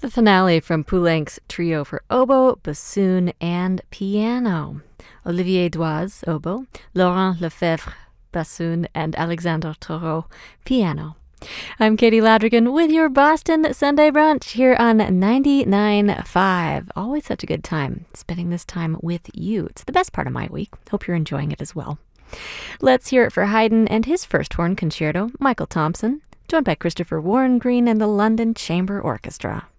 The finale from Poulenc's Trio for Oboe, Bassoon, and Piano. Olivier Doise, oboe, Laurent Lefebvre, bassoon, and Alexandre Thoreau, piano. I'm Katie Ladrigan with your Boston Sunday Brunch here on 99.5. Always such a good time spending this time with you. It's the best part of my week. Hope you're enjoying it as well. Let's hear it for Haydn and his first horn concerto, Michael Thompson, joined by Christopher Warren Green and the London Chamber Orchestra.